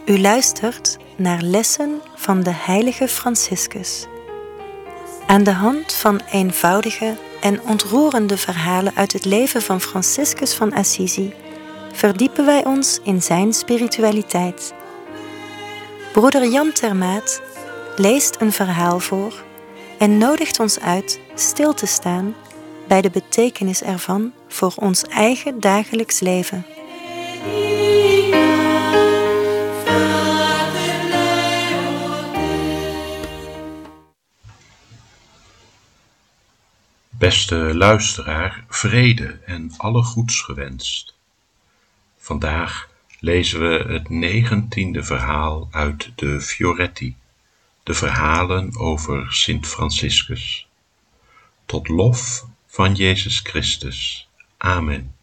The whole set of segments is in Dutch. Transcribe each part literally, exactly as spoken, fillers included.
U luistert naar lessen van de heilige Franciscus. Aan de hand van eenvoudige en ontroerende verhalen uit het leven van Franciscus van Assisi verdiepen wij ons in zijn spiritualiteit. Broeder Jan Termaat leest een verhaal voor en nodigt ons uit stil te staan bij de betekenis ervan voor ons eigen dagelijks leven. Beste luisteraar, vrede en alle goeds gewenst. Vandaag lezen we het negentiende verhaal uit de Fioretti, de verhalen over Sint Franciscus. Tot lof van Jezus Christus. Amen.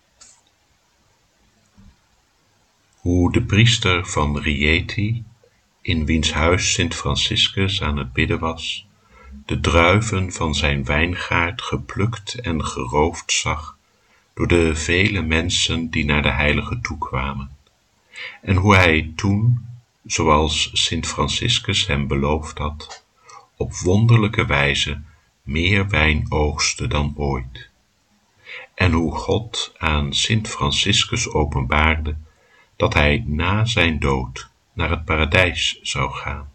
Hoe de priester van Rieti, in wiens huis Sint Franciscus aan het bidden was, de druiven van zijn wijngaard geplukt en geroofd zag door de vele mensen die naar de heilige toekwamen, en hoe hij toen, zoals Sint Franciscus hem beloofd had, op wonderlijke wijze meer wijn oogste dan ooit, en hoe God aan Sint Franciscus openbaarde dat hij na zijn dood naar het paradijs zou gaan.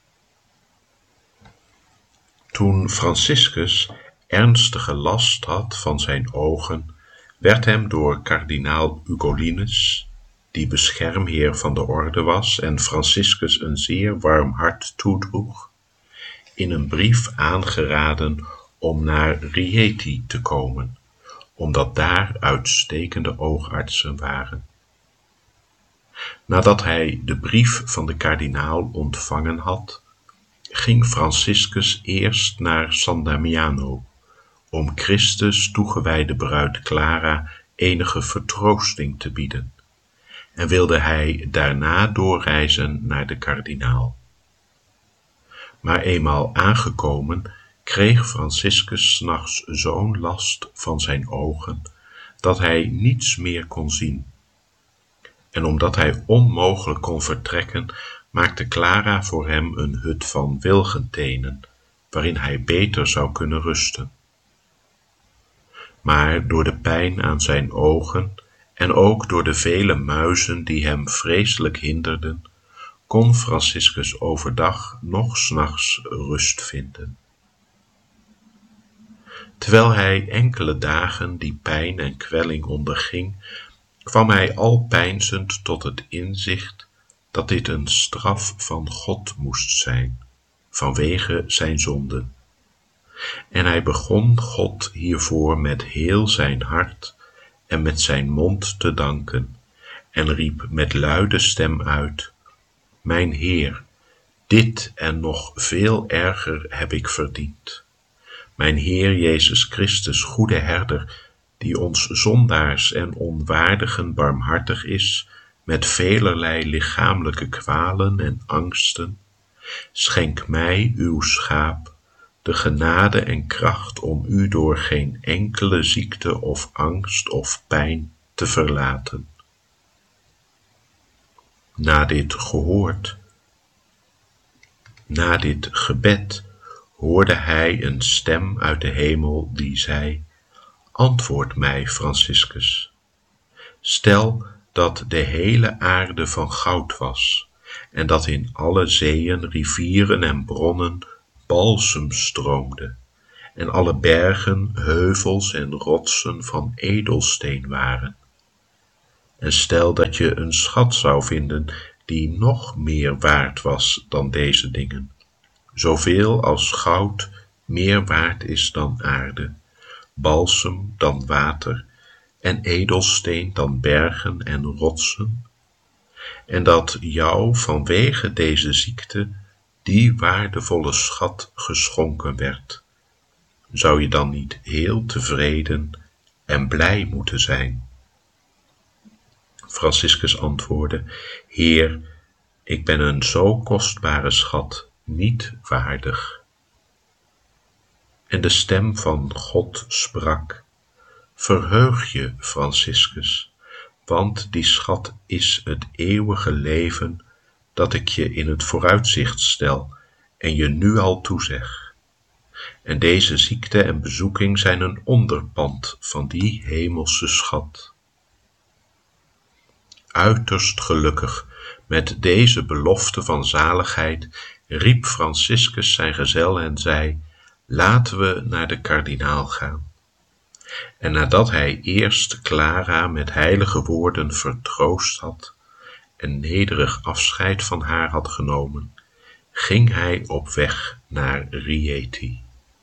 Toen Franciscus ernstige last had van zijn ogen, werd hem door kardinaal Ugollinus, die beschermheer van de orde was en Franciscus een zeer warm hart toedroeg, in een brief aangeraden om naar Rieti te komen, omdat daar uitstekende oogartsen waren. Nadat hij de brief van de kardinaal ontvangen had, ging Franciscus eerst naar San Damiano, om Christus toegewijde bruid Clara enige vertroosting te bieden, en wilde hij daarna doorreizen naar de kardinaal. Maar eenmaal aangekomen, kreeg Franciscus 's nachts zo'n last van zijn ogen, dat hij niets meer kon zien. En omdat hij onmogelijk kon vertrekken, maakte Clara voor hem een hut van wilgentenen, waarin hij beter zou kunnen rusten. Maar door de pijn aan zijn ogen en ook door de vele muizen die hem vreselijk hinderden, kon Franciscus overdag noch 's nachts rust vinden. Terwijl hij enkele dagen die pijn en kwelling onderging, kwam hij al peinzend tot het inzicht dat dit een straf van God moest zijn, vanwege zijn zonden. En hij begon God hiervoor met heel zijn hart en met zijn mond te danken, en riep met luide stem uit: Mijn Heer, dit en nog veel erger heb ik verdiend. Mijn Heer Jezus Christus, goede herder, die ons zondaars en onwaardigen barmhartig is, met velerlei lichamelijke kwalen en angsten, schenk mij, uw schaap, de genade en kracht om u door geen enkele ziekte of angst of pijn te verlaten. Na dit gehoord, na dit gebed, hoorde hij een stem uit de hemel die zei: Antwoord mij, Franciscus. Stel dat de hele aarde van goud was, en dat in alle zeeën, rivieren en bronnen balsem stroomde, en alle bergen, heuvels en rotsen van edelsteen waren. En stel dat je een schat zou vinden die nog meer waard was dan deze dingen, zoveel als goud meer waard is dan aarde, balsem dan water, en edelsteen dan bergen en rotsen, en dat jou vanwege deze ziekte die waardevolle schat geschonken werd, zou je dan niet heel tevreden en blij moeten zijn? Franciscus antwoordde: Heer, ik ben een zo kostbare schat niet waardig. En de stem van God sprak: Verheug je, Franciscus, want die schat is het eeuwige leven dat ik je in het vooruitzicht stel en je nu al toezeg. En deze ziekte en bezoeking zijn een onderpand van die hemelse schat. Uiterst gelukkig met deze belofte van zaligheid riep Franciscus zijn gezel en zei: laten we naar de kardinaal gaan. En nadat hij eerst Clara met heilige woorden vertroost had en nederig afscheid van haar had genomen, ging hij op weg naar Rieti.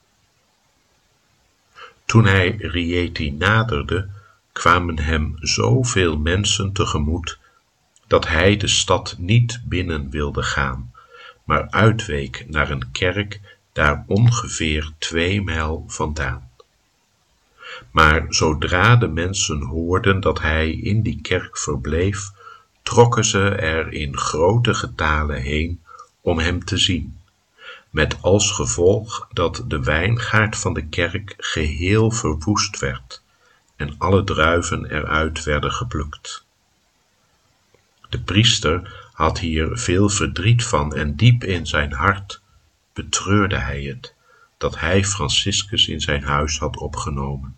Toen hij Rieti naderde, kwamen hem zoveel mensen tegemoet, dat hij de stad niet binnen wilde gaan, maar uitweek naar een kerk daar ongeveer twee mijl vandaan. Maar zodra de mensen hoorden dat hij in die kerk verbleef, trokken ze er in grote getalen heen om hem te zien, met als gevolg dat de wijngaard van de kerk geheel verwoest werd en alle druiven eruit werden geplukt. De priester had hier veel verdriet van en diep in zijn hart betreurde hij het, dat hij Franciscus in zijn huis had opgenomen.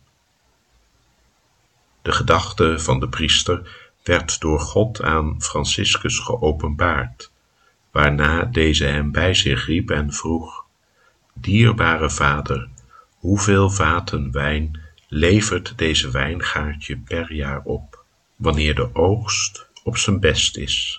De gedachte van de priester werd door God aan Franciscus geopenbaard, waarna deze hem bij zich riep en vroeg: dierbare vader, hoeveel vaten wijn levert deze wijngaard je per jaar op, wanneer de oogst op zijn best is?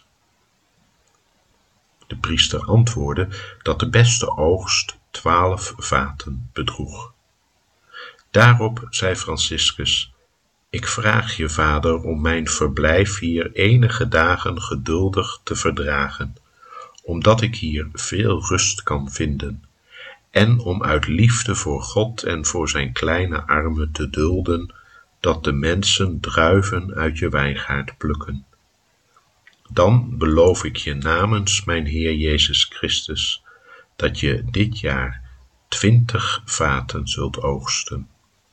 De priester antwoordde dat de beste oogst twaalf vaten bedroeg. Daarop zei Franciscus: ik vraag je, vader, om mijn verblijf hier enige dagen geduldig te verdragen, omdat ik hier veel rust kan vinden, en om uit liefde voor God en voor zijn kleine armen te dulden dat de mensen druiven uit je wijngaard plukken. Dan beloof ik je namens mijn Heer Jezus Christus dat je dit jaar twintig vaten zult oogsten.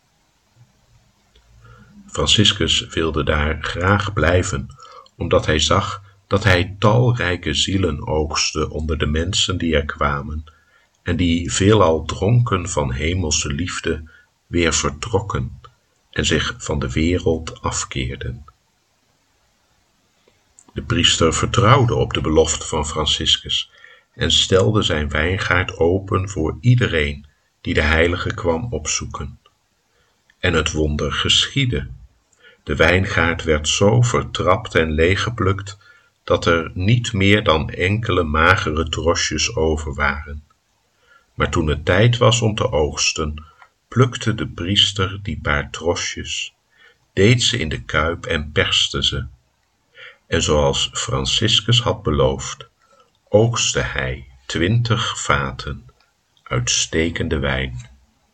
Franciscus wilde daar graag blijven, omdat hij zag dat hij talrijke zielen oogste onder de mensen die er kwamen, en die veelal dronken van hemelse liefde weer vertrokken en zich van de wereld afkeerden. De priester vertrouwde op de belofte van Franciscus en stelde zijn wijngaard open voor iedereen die de heilige kwam opzoeken. En het wonder geschiedde. De wijngaard werd zo vertrapt en leeggeplukt dat er niet meer dan enkele magere trosjes over waren. Maar toen het tijd was om te oogsten, plukte de priester die paar trosjes, deed ze in de kuip en perste ze. En zoals Franciscus had beloofd, oogstte hij twintig vaten uitstekende wijn.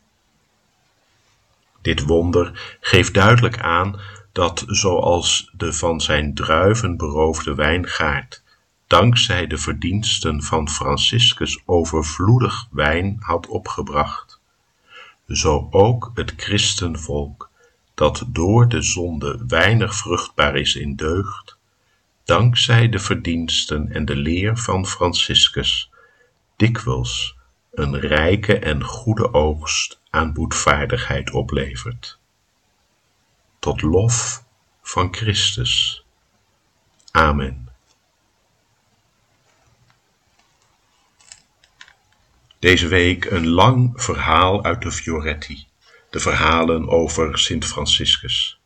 Dit wonder geeft duidelijk aan dat, zoals de van zijn druiven beroofde wijngaard dankzij de verdiensten van Franciscus overvloedig wijn had opgebracht, zo ook het christenvolk, dat door de zonde weinig vruchtbaar is in deugd, dankzij de verdiensten en de leer van Franciscus, dikwijls een rijke en goede oogst aan boetvaardigheid oplevert. Tot lof van Christus. Amen. Deze week een lang verhaal uit de Fioretti, de verhalen over Sint Franciscus.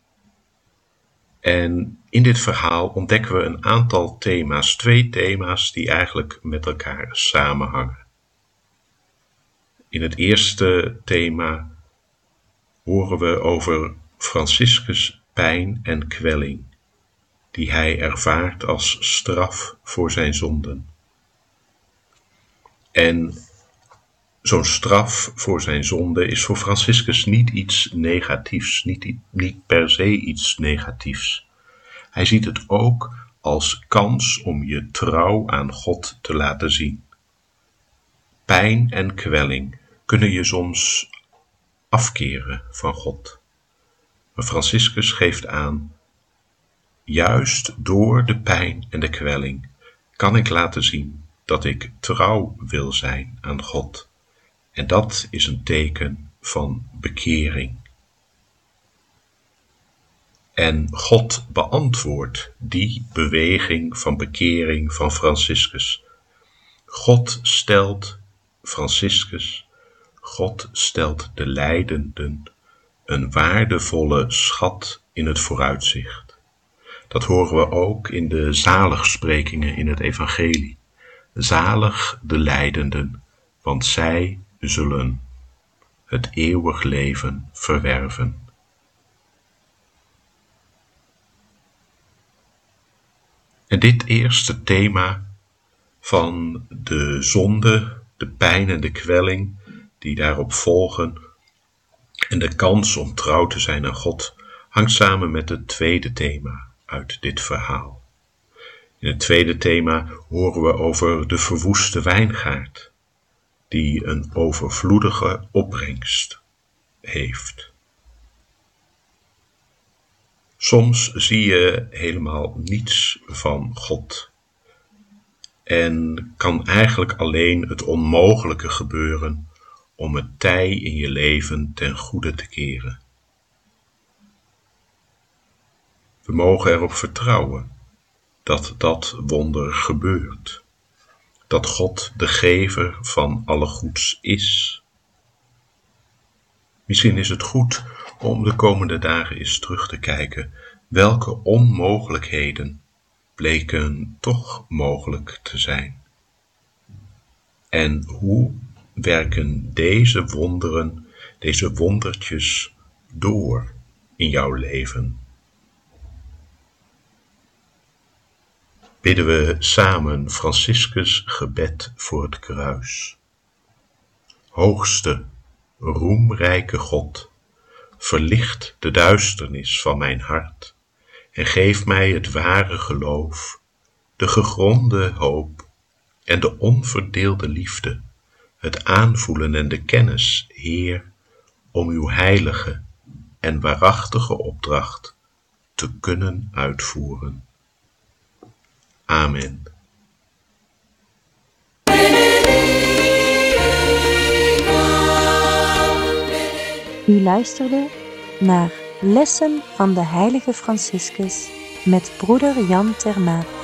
En in dit verhaal ontdekken we een aantal thema's, twee thema's die eigenlijk met elkaar samenhangen. In het eerste thema horen we over Franciscus' pijn en kwelling, die hij ervaart als straf voor zijn zonden. En zo'n straf voor zijn zonde is voor Franciscus niet iets negatiefs, niet, niet per se iets negatiefs. Hij ziet het ook als kans om je trouw aan God te laten zien. Pijn en kwelling kunnen je soms afkeren van God. Maar Franciscus geeft aan, juist door de pijn en de kwelling kan ik laten zien dat ik trouw wil zijn aan God. En dat is een teken van bekering. En God beantwoordt die beweging van bekering van Franciscus. God stelt Franciscus, God stelt de lijdenden een waardevolle schat in het vooruitzicht. Dat horen we ook in de zaligsprekingen in het evangelie. Zalig de lijdenden, want zij zullen het eeuwig leven verwerven. En dit eerste thema van de zonde, de pijn en de kwelling die daarop volgen en de kans om trouw te zijn aan God hangt samen met het tweede thema uit dit verhaal. In het tweede thema horen we over de verwoeste wijngaard die een overvloedige opbrengst heeft. Soms zie je helemaal niets van God en kan eigenlijk alleen het onmogelijke gebeuren om het tij in je leven ten goede te keren. We mogen erop vertrouwen dat dat wonder gebeurt, dat God de gever van alle goeds is. Misschien is het goed om de komende dagen eens terug te kijken welke onmogelijkheden bleken toch mogelijk te zijn. En hoe werken deze wonderen, deze wondertjes door in jouw leven? Bidden we samen Franciscus gebed voor het kruis. Hoogste, roemrijke God, verlicht de duisternis van mijn hart en geef mij het ware geloof, de gegronde hoop en de onverdeelde liefde, het aanvoelen en de kennis, Heer, om uw heilige en waarachtige opdracht te kunnen uitvoeren. Amen. U luisterde naar Lessen van de heilige Franciscus met broeder Jan Termaat.